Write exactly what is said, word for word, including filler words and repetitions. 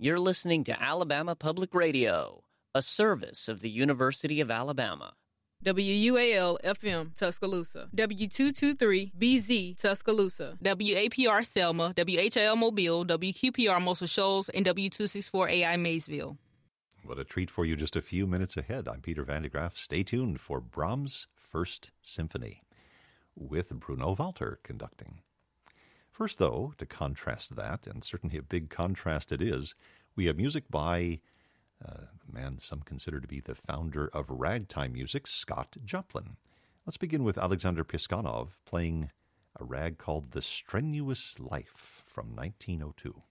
You're listening to Alabama Public Radio, a service of the University of Alabama. W U A L F M Tuscaloosa, W two twenty-three B Z Tuscaloosa, W A P R Selma, W H I L Mobile, W Q P R Muscle Shoals, and W two sixty-four A I Maysville. What a treat for you just a few minutes ahead. I'm Peter Van de Graaf. Stay tuned for Brahms' First Symphony with Bruno Walter conducting. First, though, to contrast that, and certainly a big contrast it is, we have music by uh, the man some consider to be the founder of ragtime music, Scott Joplin. Let's begin with Alexander Piskunov playing a rag called The Strenuous Life from nineteen oh two.